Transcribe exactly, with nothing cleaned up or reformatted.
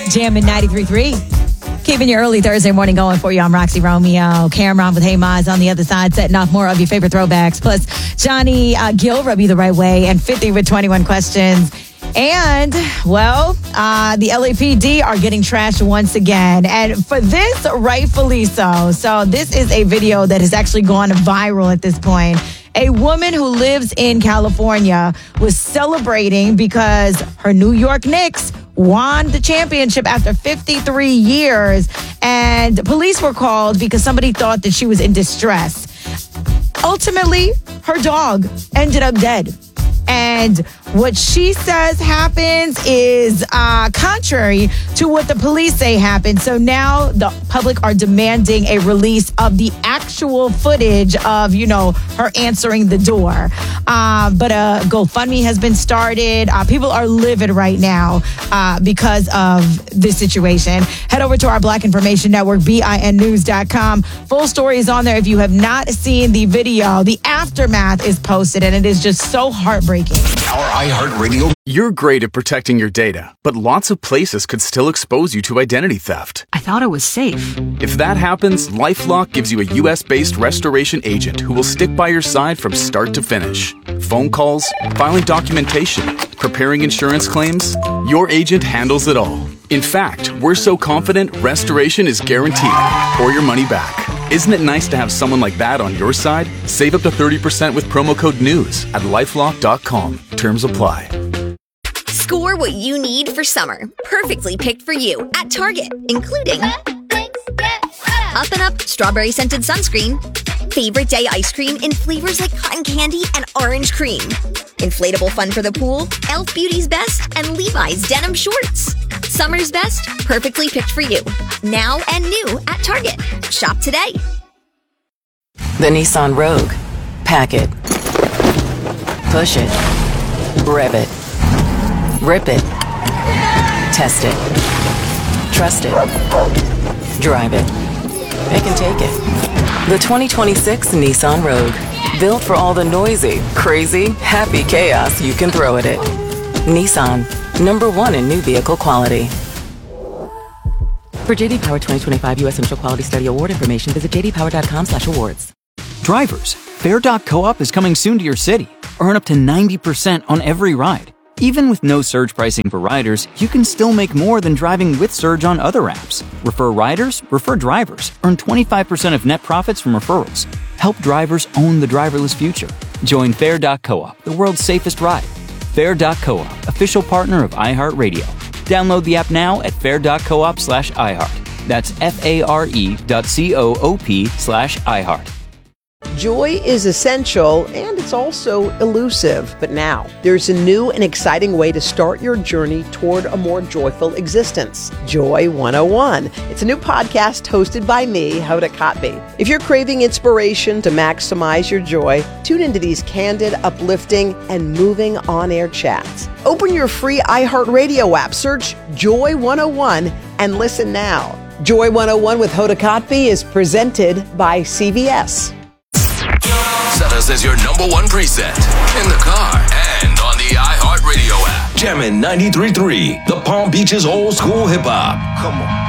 Jamming ninety-three point three. Keeping your early Thursday morning going for you. I'm Roxy Romeo. Cameron with Hey Maz on the other side, setting off more of your favorite throwbacks. Plus, Johnny uh, Gill, Rub You the Right Way, and fifty with twenty-one questions. And, well, uh, the L A P D are getting trashed once again. And for this, rightfully so. So this is a video that has actually gone viral at this point. A woman who lives in California was celebrating because her New York Knicks won the championship after fifty-three years. And police were called because somebody thought that she was in distress. Ultimately, her dog ended up dead. And what she says happens is uh, contrary to what the police say happened. So now the public are demanding a release of the actual footage of, you know, her answering the door. Uh, but a GoFundMe has been started. Uh, people are livid right now uh, because of this situation. Head over to our Black Information Network, B I N news dot com. Full story is on there. If you have not seen the video, the aftermath is posted, and it is just so heartbreaking. Our iHeartRadio. You're great at protecting your data, but lots of places could still expose you to identity theft. I thought it was safe. If that happens, LifeLock gives you a U S based restoration agent who will stick by your side from start to finish. Phone calls, filing documentation, preparing insurance claims, your agent handles it all. In fact, we're so confident restoration is guaranteed or your money back. Isn't it nice to have someone like that on your side? Save up to thirty percent with promo code NEWS at lifelock dot com. Terms apply. Score what you need for summer. Perfectly picked for you at Target, including Up and Up strawberry scented sunscreen, favorite day ice cream in flavors like cotton candy and orange cream, inflatable fun for the pool, Elf Beauty's Best, and Levi's denim shorts. Summer's best, perfectly picked for you. Now and new at Target. Shop today. The Nissan Rogue. Pack it. Push it. Rev it. Rip it. Test it. Trust it. Drive it. It can take it. The twenty twenty-six Nissan Rogue. Built for all the noisy, crazy, happy chaos you can throw at it. Nissan. Number one in new vehicle quality. For J D Power twenty twenty-five U S Initial Quality Study Award information, visit j d power dot com slash awards. Drivers, Fare dot co-op is coming soon to your city. Earn up to ninety percent on every ride. Even with no surge pricing for riders, you can still make more than driving with Surge on other apps. Refer riders, refer drivers. Earn twenty-five percent of net profits from referrals. Help drivers own the driverless future. Join Fare dot co-op, the world's safest ride. Fare dot co-op, official partner of iHeartRadio. Download the app now at fare dot coop slash iHeart. That's F-A-R-E dot C-O-O-P slash iHeart. Joy is essential, and it's also elusive. But now, there's a new and exciting way to start your journey toward a more joyful existence. Joy one oh one. It's a new podcast hosted by me, Hoda Kotb. If you're craving inspiration to maximize your joy, tune into these candid, uplifting, and moving on-air chats. Open your free iHeartRadio app, search Joy one oh one, and listen now. Joy one oh one with Hoda Kotb is presented by C V S. Set us as your number one preset in the car and on the iHeartRadio app. Jammin' ninety-three point three, the Palm Beaches old school hip hop. Come on.